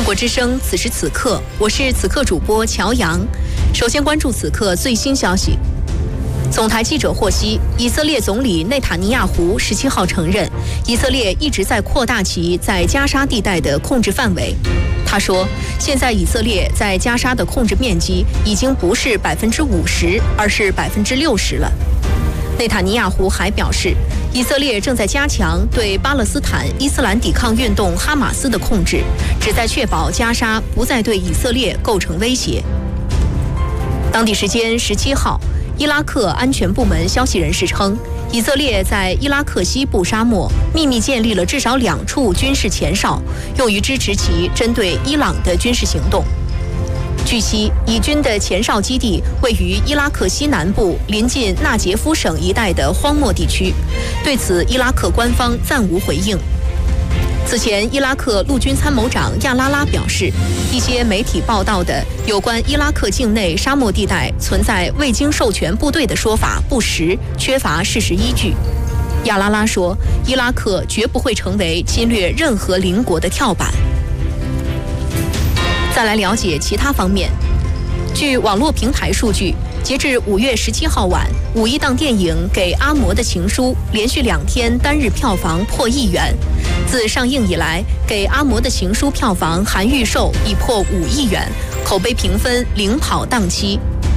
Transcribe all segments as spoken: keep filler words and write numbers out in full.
中国之声，此时此刻，我是此刻主播乔阳。首先关注此刻最新消息。总台记者获悉，以色列总理内塔尼亚胡十七号承认，以色列一直在扩大其在加沙地带的控制范围。他说，现在以色列在加沙的控制面积已经不是百分之五十，而是百分之六十了。内塔尼亚胡还表示，以色列正在加强对巴勒斯坦伊斯兰抵抗运动哈马斯的控制，旨在确保加沙不再对以色列构成威胁。当地时间十七号，伊拉克安全部门消息人士称，以色列在伊拉克西部沙漠秘密建立了至少两处军事前哨，用于支持其针对伊朗的军事行动。据悉，以军的前哨基地位于伊拉克西南部临近纳杰夫省一带的荒漠地区，对此伊拉克官方暂无回应。此前，伊拉克陆军参谋长亚拉拉表示，一些媒体报道的有关伊拉克境内沙漠地带存在未经授权部队的说法不实，缺乏事实依据。亚拉拉说，伊拉克绝不会成为侵略任何邻国的跳板。再来了解其他方面。据网络平台数据，截至五月十七号晚，五一档电影《给阿嬷的情书》连续两天单日票房破亿元。自上映以来，《给阿嬷的情书》票房含预售已破五亿元，口碑评分领跑档期。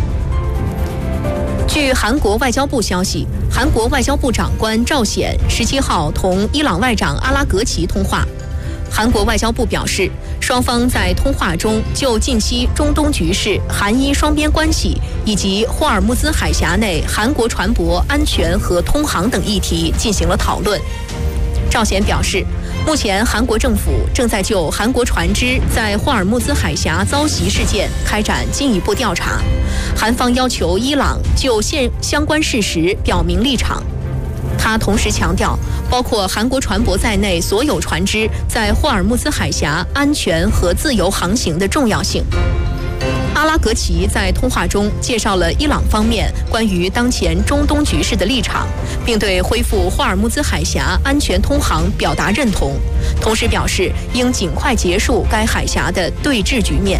据韩国外交部消息，韩国外交部长官赵显十七号同伊朗外长阿拉格齐通话。韩国外交部表示，双方在通话中就近期中东局势、韩伊双边关系以及霍尔木兹海峡内韩国船舶安全和通航等议题进行了讨论。赵显表示，目前韩国政府正在就韩国船只在霍尔木兹海峡遭袭事件开展进一步调查，韩方要求伊朗就现相关事实表明立场。他同时强调，包括韩国船舶在内所有船只在霍尔木兹海峡安全和自由航行的重要性。阿拉格齐在通话中介绍了伊朗方面关于当前中东局势的立场，并对恢复霍尔木兹海峡安全通航表达认同，同时表示应尽快结束该海峡的对峙局面。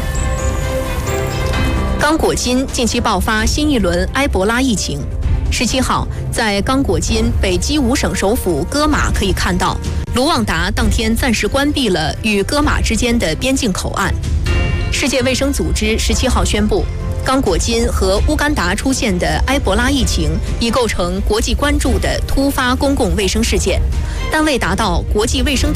刚果金近期爆发新一轮埃博拉疫情。十七号，在刚果金北基伍省首府戈马可以看到，卢旺达当天暂时关闭了与戈马之间的边境口岸。世界卫生组织十七号宣布，刚果金和乌干达出现的埃博拉疫情已构成国际关注的突发公共卫生事件，但未达到国际卫生